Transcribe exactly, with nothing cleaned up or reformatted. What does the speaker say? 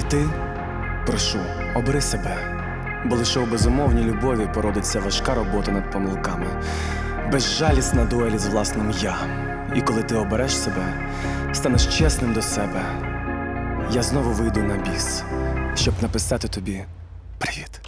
ти, прошу, обери себе, бо лише у безумовній любові породиться важка робота над помилками, безжалісна дуель з власним «я». І коли ти обереш себе, станеш чесним до себе, я знову вийду на біс, щоб написати тобі привіт.